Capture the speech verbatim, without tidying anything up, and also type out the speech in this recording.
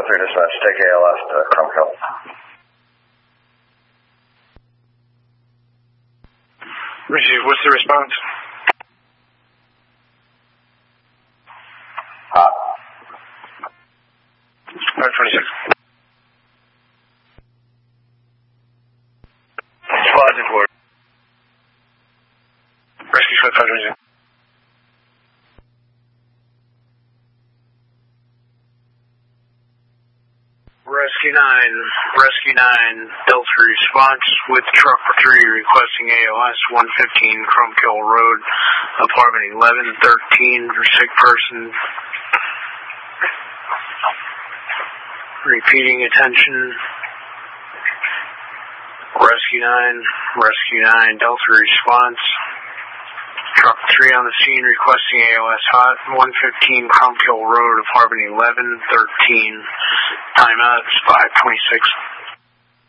Delta three dispatch, take A L S to Cromkill. Receive, what's the response? Hot. five twenty-six. Squad's in port. Rescue Squad five twenty-six. Rescue nine, Rescue nine, Delta response with Truck three requesting A O S one fifteen Cromkill Road, apartment eleven thirteen for sick person. Repeating attention. Rescue nine, Rescue nine, Delta response. Truck three on the scene requesting A O S hot, one fifteen Cromkill Road, apartment eleven thirteen. Timeout is five twenty-six.